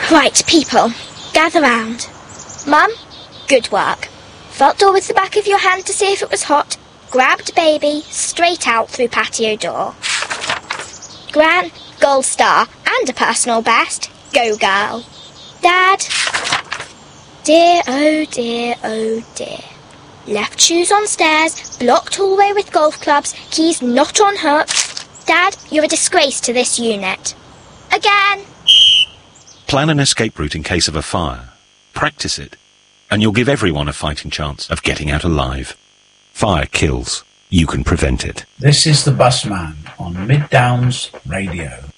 Right, people, gather round. Mum, good work. Felt door with the back of your hand to see if it was hot. Grabbed baby, straight out through patio door. Gran, gold star and a personal best. Go girl. Dad. Dear, oh dear, oh dear. Left shoes on stairs, blocked hallway with golf clubs, keys not on hook. Dad, you're a disgrace to this unit. Again. Plan an escape route in case of a fire. Practice it, and you'll give everyone a fighting chance of getting out alive. Fire kills. You can prevent it. This is the Busman on Mid Downs Radio.